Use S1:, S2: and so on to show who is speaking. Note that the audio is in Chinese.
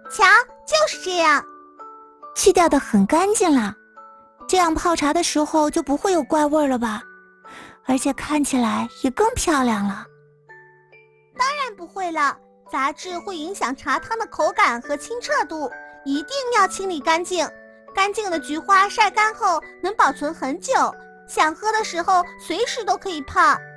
S1: 瞧，就是这样，
S2: 去掉得很干净了，这样泡茶的时候就不会有怪味了吧？而且看起来也更漂亮了。
S1: 当然不会了，杂质会影响茶汤的口感和清澈度，一定要清理干净。干净的菊花晒干后能保存很久，想喝的时候随时都可以泡。